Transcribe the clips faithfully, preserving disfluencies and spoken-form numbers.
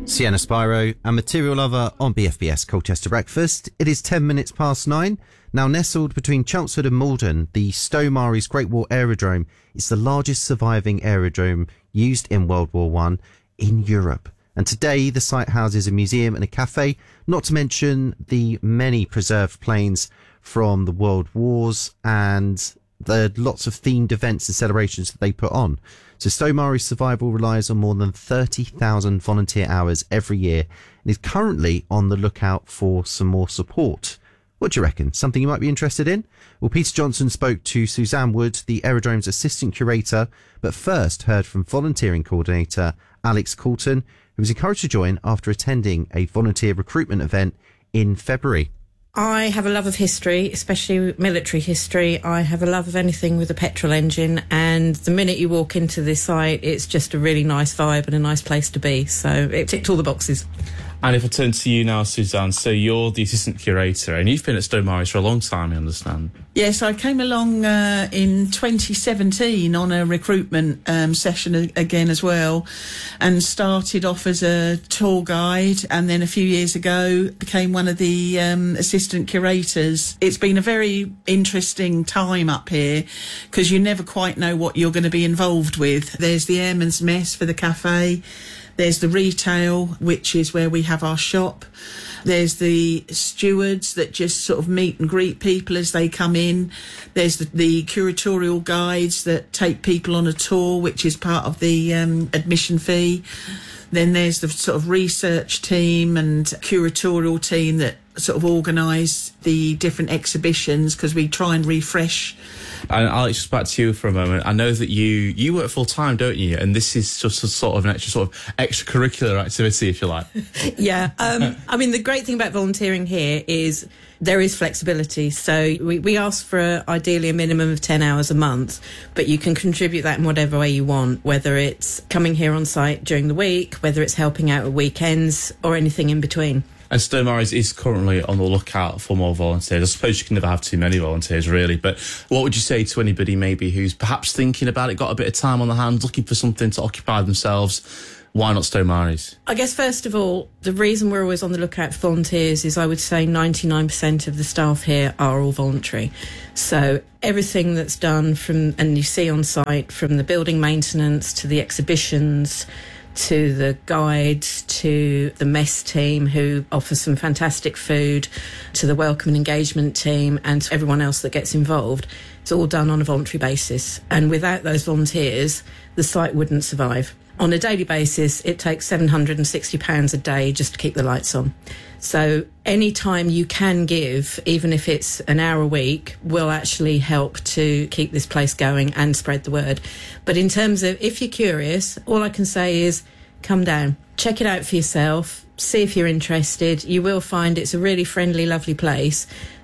Sienna Spiro and Material Lover on B F B S Colchester Breakfast. It is ten minutes past nine. Now nestled between Chelmsford and Malden, the Stowe Maris Great War Aerodrome is the largest surviving aerodrome used in World War One in Europe. And today the site houses a museum and a cafe, not to mention the many preserved planes from the World Wars and the lots of themed events and celebrations that they put on. So Stowe Maris Survival relies on more than thirty thousand volunteer hours every year and is currently on the lookout for some more support. What do you reckon? Something you might be interested in? Well, Peter Johnson spoke to Suzanne Wood, the aerodrome's assistant curator, but first heard from volunteering coordinator Alex Coulton, who was encouraged to join after attending a volunteer recruitment event in February. I have a love of history, especially military history. I have a love of anything with a petrol engine, and the minute you walk into this site, it's just a really nice vibe and a nice place to be. So it ticked all the boxes. And if I turn to you now, Suzanne, so you're the assistant curator, and you've been at Stowe Maris for a long time, I understand. Yes, I came along uh, in twenty seventeen on a recruitment um, session again as well, and started off as a tour guide, and then a few years ago became one of the um, assistant curators. It's been a very interesting time up here because you never quite know what you're going to be involved with. There's the Airman's Mess for the cafe. There's the retail, which is where we have our shop. There's the stewards that just sort of meet and greet people as they come in. There's the, the curatorial guides that take people on a tour, which is part of the um, admission fee. Then there's the sort of research team and curatorial team that sort of organise the different exhibitions because we try and refresh. And Alex, just back to you for a moment. I know that you you work full time, don't you? And this is just a sort of an extra sort of extracurricular activity, if you like. Yeah. Um, I mean, the great thing about volunteering here is there is flexibility. So we, we ask for a, ideally a minimum of ten hours a month, but you can contribute that in whatever way you want, whether it's coming here on site during the week, whether it's helping out at weekends or anything in between. And Stowe Maris is currently on the lookout for more volunteers. I suppose you can never have too many volunteers, really. But what would you say to anybody maybe who's perhaps thinking about it, got a bit of time on their hands, looking for something to occupy themselves? Why not Stowe Maris? I guess, first of all, the reason we're always on the lookout for volunteers is I would say ninety-nine percent of the staff here are all voluntary. So everything that's done from, and you see on site, from the building maintenance to the exhibitions, to the guides, to the mess team who offer some fantastic food, to the welcome and engagement team, and to everyone else that gets involved. It's all done on a voluntary basis. And without those volunteers, the site wouldn't survive. On a daily basis, it takes seven hundred and sixty pounds a day just to keep the lights on. So any time you can give, even if it's an hour a week, will actually help to keep this place going and spread the word. But in terms of, if you're curious, all I can say is come down, check it out for yourself, see if you're interested. You will find it's a really friendly, lovely place.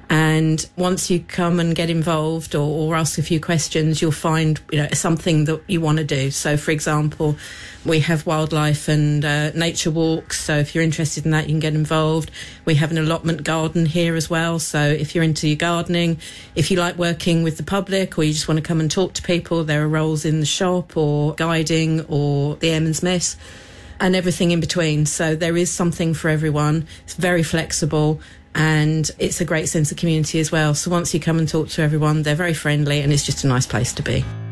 And once you come and get involved or, or ask a few questions, you'll find, you know, something that you want to do. So, for example, we have wildlife and uh, nature walks. So if you're interested in that, you can get involved. We have an allotment garden here as well. So if you're into your gardening, if you like working with the public or you just want to come and talk to people, there are roles in the shop or guiding or the Airman's Mess and everything in between. So there is something for everyone. It's very flexible. And it's a great sense of community as well. So once you come and talk to everyone, they're very friendly and it's just a nice place to be.